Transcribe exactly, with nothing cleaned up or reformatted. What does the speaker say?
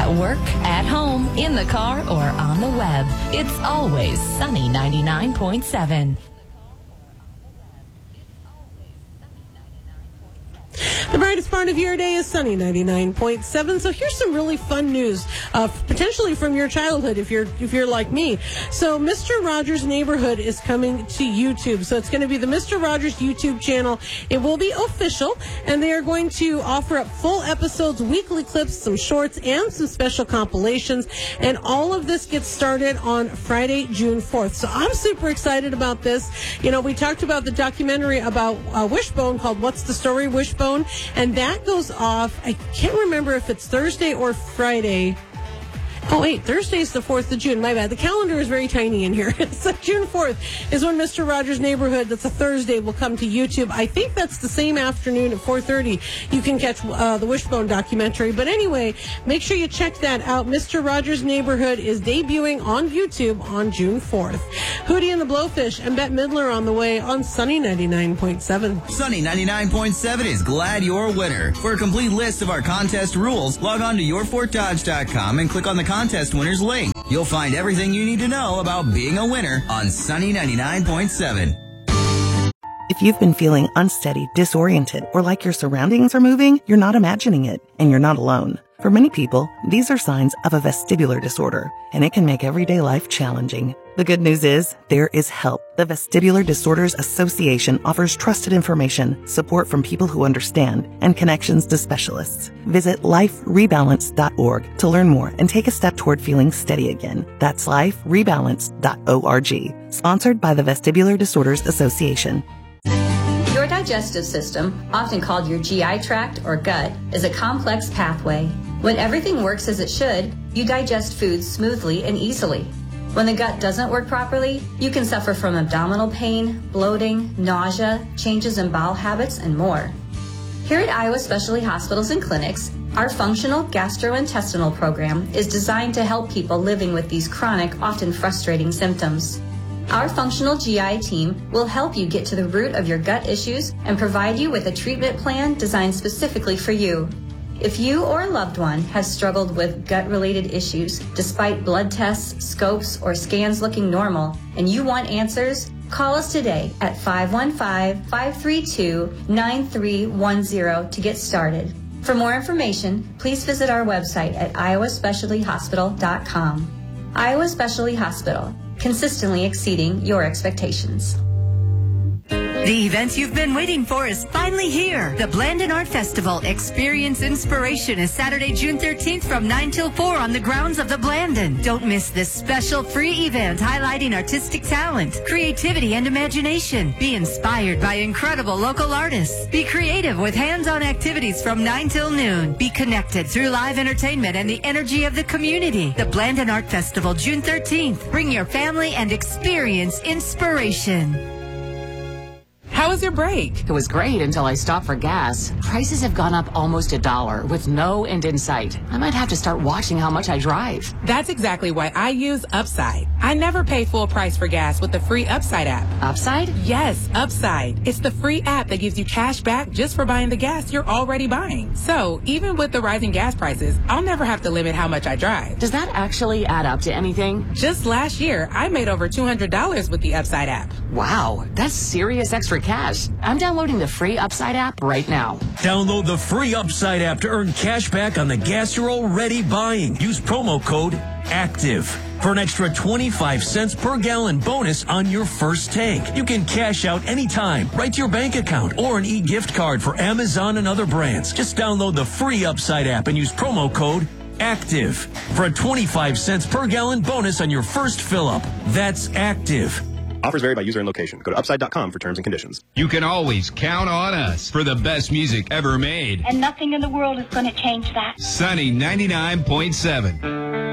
At work, at home, in the car, or on the web, it's always Sunny ninety-nine point seven. The brightest part of your day is Sunny ninety-nine point seven. So here's some really fun news, uh, potentially from your childhood if you're if you're like me. So Mister Rogers' Neighborhood is coming to YouTube. So it's going to be the Mister Rogers YouTube channel. It will be official, and they are going to offer up full episodes, weekly clips, some shorts, and some special compilations. And all of this gets started on Friday, June fourth. So I'm super excited about this. You know, we talked about the documentary about uh, Wishbone called What's the Story, Wishbone? And that goes off, I can't remember if it's Thursday or Friday. Oh, wait, Thursday is the fourth of June. My bad. The calendar is very tiny in here. So June fourth is when Mister Rogers' Neighborhood, that's a Thursday, will come to YouTube. I think that's the same afternoon at four thirty. You can catch uh, the Wishbone documentary. But anyway, make sure you check that out. Mister Rogers' Neighborhood is debuting on YouTube on June fourth. Hootie and the Blowfish and Bette Midler on the way on Sunny ninety-nine point seven. Sunny ninety-nine point seven is glad you're a winner. For a complete list of our contest rules, log on to your fort dodge dot com and click on the contest winners link. You'll find everything you need to know about being a winner on Sunny ninety-nine point seven. If you've been feeling unsteady, disoriented, or like your surroundings are moving, you're not imagining it, and you're not alone. For many people, these are signs of a vestibular disorder, and it can make everyday life challenging. The good news is, there is help. The Vestibular Disorders Association offers trusted information, support from people who understand, and connections to specialists. Visit life rebalance dot org to learn more and take a step toward feeling steady again. That's life rebalance dot org. Sponsored by the Vestibular Disorders Association. Your digestive system, often called your G I tract or gut, is a complex pathway. When everything works as it should, you digest foods smoothly and easily. When the gut doesn't work properly, you can suffer from abdominal pain, bloating, nausea, changes in bowel habits, and more. Here at Iowa Specialty Hospitals and Clinics, our functional gastrointestinal program is designed to help people living with these chronic, often frustrating symptoms. Our functional G I team will help you get to the root of your gut issues and provide you with a treatment plan designed specifically for you. If you or a loved one has struggled with gut-related issues despite blood tests, scopes, or scans looking normal, and you want answers, call us today at five one five, five three two, nine three one zero to get started. For more information, please visit our website at iowa specialty hospital dot com. Iowa Specialty Hospital, consistently exceeding your expectations. The event you've been waiting for is finally here. The Blandon Art Festival Experience Inspiration is Saturday, June thirteenth from nine till four on the grounds of the Blandon. Don't miss this special free event highlighting artistic talent, creativity, and imagination. Be inspired by incredible local artists. Be creative with hands-on activities from nine till noon. Be connected through live entertainment and the energy of the community. The Blandon Art Festival, June thirteenth. Bring your family and experience inspiration. How was your break? It was great until I stopped for gas. Prices have gone up almost a dollar with no end in sight. I might have to start watching how much I drive. That's exactly why I use Upside. I never pay full price for gas with the free Upside app. Upside? Yes, Upside. It's the free app that gives you cash back just for buying the gas you're already buying. So even with the rising gas prices, I'll never have to limit how much I drive. Does that actually add up to anything? Just last year, I made over two hundred dollars with the Upside app. Wow, that's serious extra cash. I'm downloading the free Upside app right now. Download the free Upside app to earn cash back on the gas you're already buying. Use promo code ACTIVE for an extra twenty-five cents per gallon bonus on your first tank. You can cash out anytime, right to your bank account, or an e-gift card for Amazon and other brands. Just download the free Upside app and use promo code ACTIVE for a twenty-five cents per gallon bonus on your first fill-up. That's ACTIVE. Offers vary by user and location. Go to upside dot com for terms and conditions. You can always count on us for the best music ever made. And nothing in the world is going to change that. Sunny ninety-nine point seven.